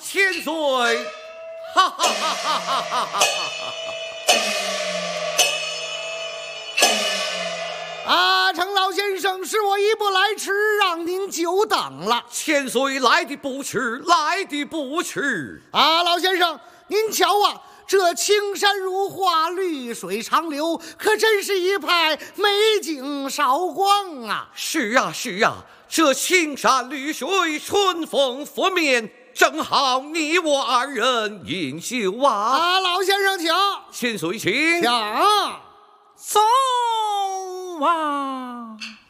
千岁！哈哈哈哈哈哈哈！ 啊，程老先生，是我一步来迟，让您久等了。 千岁来的不迟，来的不迟。 啊，老先生，您瞧啊，这青山如画，绿水长流，可真是一派美景韶光啊！ 是啊，是啊，这青山绿水，春风拂面，正好你我二人饮酒啊！ 啊，老先生请， 千岁请。 请。 走啊！